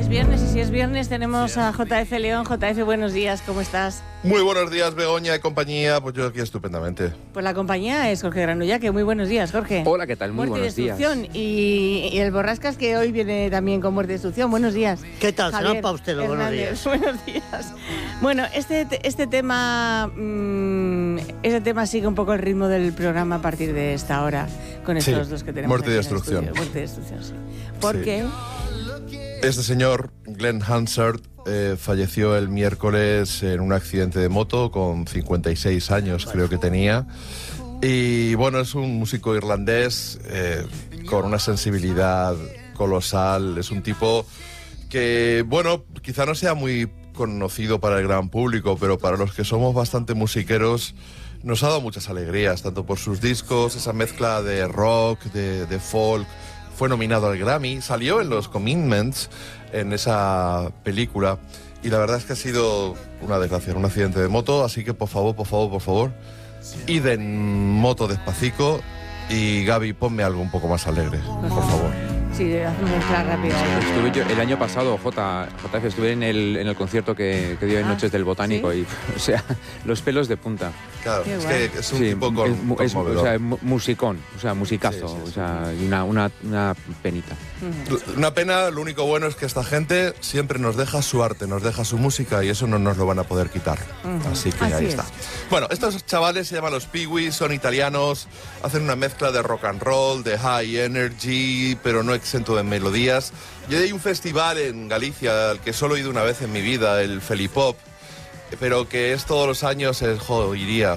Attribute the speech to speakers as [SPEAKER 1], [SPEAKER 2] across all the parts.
[SPEAKER 1] es viernes y si es viernes tenemos a JF León. JF, buenos días, ¿cómo estás?
[SPEAKER 2] Muy buenos días, Begoña y compañía. Pues yo aquí estupendamente.
[SPEAKER 1] Pues la compañía es Jorge Granullaque. Muy buenos días, Jorge.
[SPEAKER 3] Hola, ¿qué tal? Muy buenos días.
[SPEAKER 1] Y el Borrascas, que hoy viene también con muerte y destrucción. Buenos días.
[SPEAKER 4] ¿Qué tal?
[SPEAKER 1] Javier
[SPEAKER 4] Serán para usted los buenos días.
[SPEAKER 1] Buenos días. Bueno, este tema sigue un poco el ritmo del programa a partir de esta hora, con estos dos que tenemos.
[SPEAKER 2] Muerte y destrucción.
[SPEAKER 1] Muerte y destrucción, sí. ¿Por qué?
[SPEAKER 2] Este señor, Glenn Hansard, falleció el miércoles en un accidente de moto con 56 años, creo que tenía. Y bueno, es un músico irlandés con una sensibilidad colosal. Es un tipo que, bueno, quizá no sea muy conocido para el gran público, pero para los que somos bastante musiqueros nos ha dado muchas alegrías, tanto por sus discos, esa mezcla de rock, de folk. Fue nominado al Grammy, salió en los Commitments, en esa película, y la verdad es que ha sido una desgracia, un accidente de moto, así que por favor, id en moto despacito, y Gaby, ponme algo un poco más alegre, por favor.
[SPEAKER 1] Sí, haz una mezcla rápida.
[SPEAKER 3] Estuve yo el año pasado, JF, estuve en el concierto que dio en Noches del Botánico,
[SPEAKER 1] ¿sí?
[SPEAKER 3] y, o sea, los pelos de punta.
[SPEAKER 2] Claro,
[SPEAKER 1] Qué
[SPEAKER 2] es
[SPEAKER 1] guay.
[SPEAKER 2] que es un tipo conmovedor.
[SPEAKER 3] O sea, musicón, o sea, musicazo,
[SPEAKER 2] Sí.
[SPEAKER 3] o sea, y una penita.
[SPEAKER 2] Una pena, lo único bueno es que esta gente siempre nos deja su arte, nos deja su música, y eso no nos lo van a poder quitar. Así que
[SPEAKER 1] Así
[SPEAKER 2] ahí
[SPEAKER 1] es.
[SPEAKER 2] está. Bueno, estos chavales se llaman los Pee-wees, son italianos, hacen una mezcla de rock and roll, de high energy, pero no exento de melodías. Y hay un festival en Galicia al que solo he ido una vez en mi vida, el Felipop, pero que es todos los años, es iría.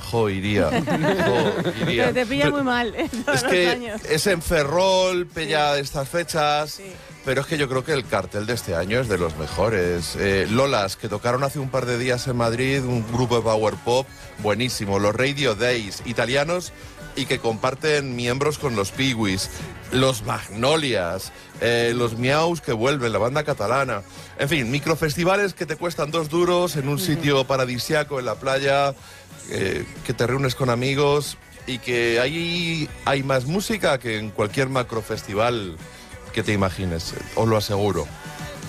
[SPEAKER 1] Pero te pilla muy mal todos
[SPEAKER 2] Es
[SPEAKER 1] los
[SPEAKER 2] que
[SPEAKER 1] años.
[SPEAKER 2] es en Ferrol, pilla de estas fechas,
[SPEAKER 1] Sí.
[SPEAKER 2] pero es que yo creo que el cartel de este año es de los mejores. Lolas, que tocaron hace un par de días en Madrid, un grupo de power pop buenísimo. Los Radio Days, italianos, y que comparten miembros con los Pee-wees. Los Magnolias, los Miaus, que vuelven, la banda catalana. En fin, microfestivales que te cuestan 2 duros en un sitio paradisiaco en la playa, que te reúnes con amigos, y que ahí hay más música que en cualquier macrofestival que te imagines, os lo aseguro.